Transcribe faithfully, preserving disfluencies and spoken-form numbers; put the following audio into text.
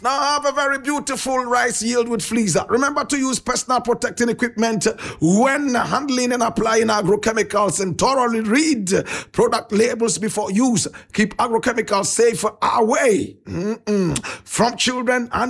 Now have a very beautiful rice yield with Fleeza. Remember to use personal protecting equipment when handling and applying agrochemicals, and thoroughly read product labels before use. Keep agrochemicals safe away Mm-mm. from children and